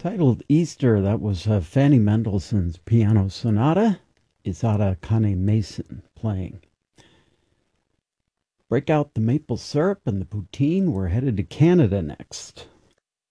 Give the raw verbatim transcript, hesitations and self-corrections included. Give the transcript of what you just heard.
Titled Easter, that was uh, Fanny Mendelssohn's Piano Sonata. Izada Kane Mason playing. Break out the maple syrup and the poutine. We're headed to Canada next.